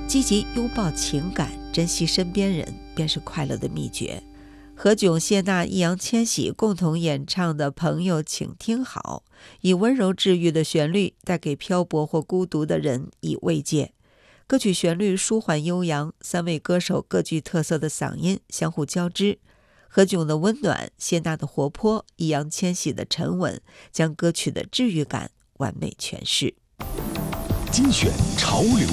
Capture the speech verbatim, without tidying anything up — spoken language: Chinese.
积极拥抱情感，珍惜身边人，便是快乐的秘诀。何炅、谢娜、易烊千玺共同演唱的《朋友请听好》，以温柔治愈的旋律带给漂泊或孤独的人以慰藉。歌曲旋律舒缓悠扬，三位歌手各具特色的嗓音相互交织。何炅的温暖，谢娜的活泼，易烊千玺的沉稳，将歌曲的治愈感完美诠释。 精选潮流